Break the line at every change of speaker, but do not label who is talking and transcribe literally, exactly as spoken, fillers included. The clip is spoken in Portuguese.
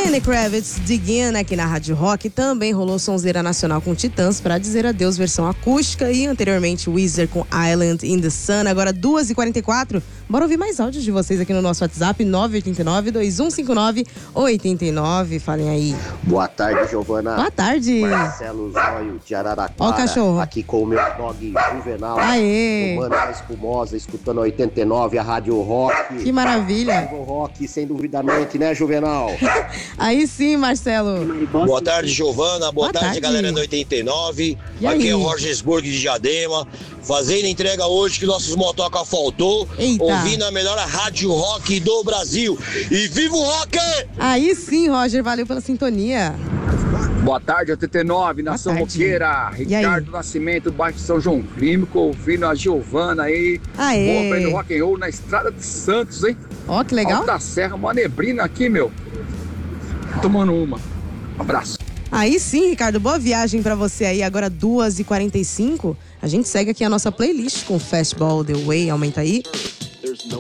Lenny Kravitz, Dig In, aqui na Rádio Rock. Também rolou sonzeira nacional com Titãs, Pra Dizer Adeus, versão acústica. E anteriormente Weezer com Island in the Sun. Agora duas e quarenta e quatro. Bora ouvir mais áudios de vocês aqui no nosso WhatsApp, nove oito nove, dois um cinco nove, oito nove. Falem aí.
Boa tarde, Giovana.
Boa tarde.
Marcelo Zóio de Araraquara.
Ó o cachorro.
Aqui com o meu dog Juvenal.
Aê.
Tomando a espumosa, escutando oitenta e nove, a Rádio Rock.
Que maravilha.
Rádio Rock, sem duvidamente, né, Juvenal?
Aí sim, Marcelo.
Boa tarde, Giovana. Boa,
Boa
tarde,
tarde,
galera do oitenta e nove.
E
Aqui
aí?
é o Rogersburg de Diadema. Fazendo entrega hoje que nossos motoca faltou.
Eita.
Ouvindo a melhor rádio rock do Brasil. E viva o rock!
Aí sim, Roger, valeu pela sintonia.
Boa tarde, oitenta e nove, Nação
tarde.
Roqueira.
E aí?
Ricardo Nascimento, do bairro de São João Clínico, ouvindo a Giovana aí.
Aê.
Boa, velho, rock and roll na estrada de Santos, hein?
Ó, que legal.
Alta Serra, uma neblina aqui, meu. Tomando uma. Um abraço.
Aí sim, Ricardo, boa viagem pra você aí. Agora duas e quarenta e cinco. A gente segue aqui a nossa playlist com Fastball The Way. Aumenta aí.